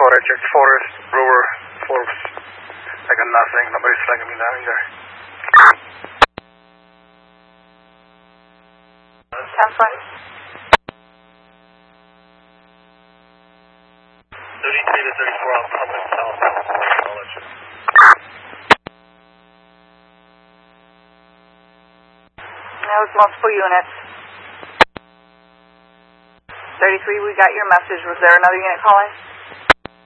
I checked Forest, Brewer, Forbes. I got nothing. Nobody's flagging me down either. 10-4. 33 to 34 on public southbound. I'll let you know. That was multiple units. 33, we got your message. Was there another unit calling?